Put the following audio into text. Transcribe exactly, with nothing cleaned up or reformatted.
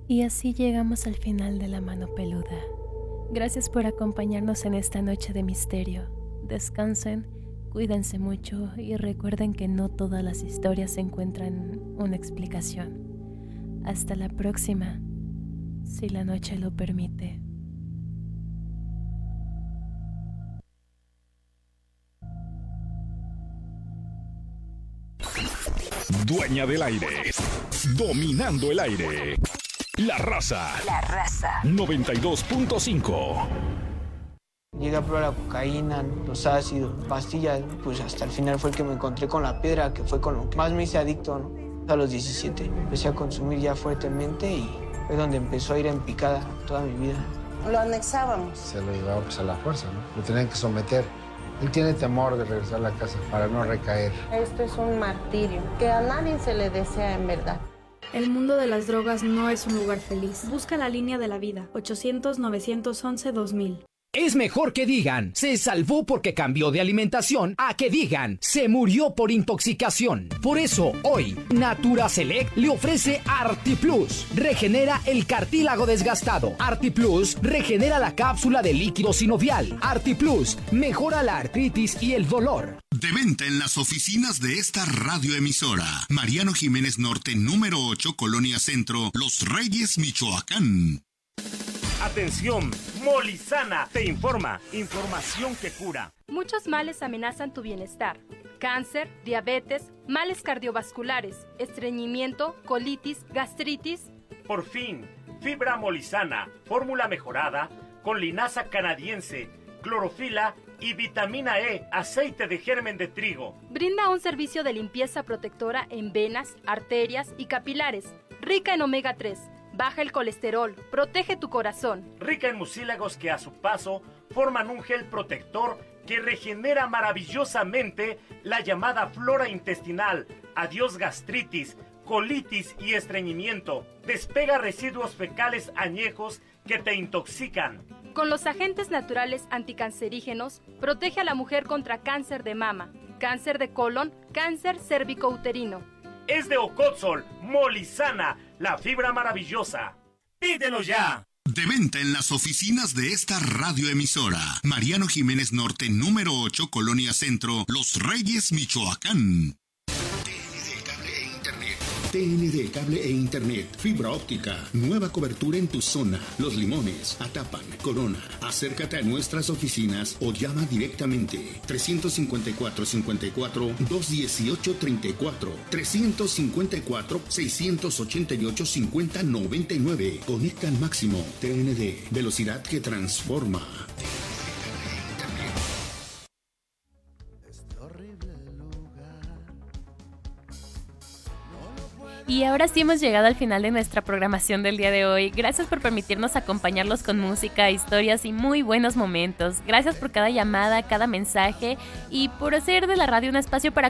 Y así llegamos al final de La Mano Peluda. Gracias por acompañarnos en esta noche de misterio. Descansen, cuídense mucho y recuerden que no todas las historias encuentran una explicación. Hasta la próxima, si la noche lo permite. Dueña del aire, dominando el aire. La Raza. La Raza. noventa y dos punto cinco. Llegué a probar la cocaína, los ácidos, pastillas, pues hasta el final fue el que me encontré con la piedra, que fue con lo que más me hice adicto, ¿no? A los diecisiete empecé a consumir ya fuertemente y fue donde empezó a ir en picada toda mi vida. Lo anexábamos. Se lo llevaba pues a la fuerza, ¿no? Lo tenían que someter. Él tiene temor de regresar a la casa para no recaer. Esto es un martirio que a nadie se le desea en verdad. El mundo de las drogas no es un lugar feliz. Busca la línea de la vida. ochocientos, novecientos once, dos mil. Es mejor que digan, se salvó porque cambió de alimentación, a que digan, se murió por intoxicación. Por eso, hoy, Natura Select le ofrece ArtiPlus. Regenera el cartílago desgastado. ArtiPlus regenera la cápsula de líquido sinovial. ArtiPlus mejora la artritis y el dolor. De venta en las oficinas de esta radioemisora. Mariano Jiménez Norte, número ocho, Colonia Centro, Los Reyes, Michoacán. Atención, Molizana te informa, información que cura. Muchos males amenazan tu bienestar. Cáncer, diabetes, males cardiovasculares, estreñimiento, colitis, gastritis. Por fin, fibra Molizana, fórmula mejorada con linaza canadiense, clorofila y vitamina E, aceite de germen de trigo. Brinda un servicio de limpieza protectora en venas, arterias y capilares, rica en omega tres. Baja el colesterol, protege tu corazón. Rica en mucílagos que a su paso forman un gel protector que regenera maravillosamente la llamada flora intestinal. Adiós gastritis, colitis y estreñimiento. Despega residuos fecales añejos que te intoxican. Con los agentes naturales anticancerígenos, protege a la mujer contra cáncer de mama, cáncer de colon, cáncer cérvico-uterino. Es de Ocotzol, Molizana, la fibra maravillosa. ¡Pídelo ya! De venta en las oficinas de esta radioemisora. Mariano Jiménez Norte, número ocho, Colonia Centro, Los Reyes, Michoacán. T N D Cable e Internet, fibra óptica, nueva cobertura en tu zona, Los Limones, Atapan, Corona. Acércate a nuestras oficinas o llama directamente trescientos cincuenta y cuatro, cincuenta y cuatro, doscientos dieciocho, treinta y cuatro, trescientos cincuenta y cuatro, seiscientos ochenta y ocho, cincuenta, noventa y nueve. Conecta al máximo. T N D, velocidad que transforma. Y ahora sí hemos llegado al final de nuestra programación del día de hoy. Gracias por permitirnos acompañarlos con música, historias y muy buenos momentos. Gracias por cada llamada, cada mensaje y por hacer de la radio un espacio para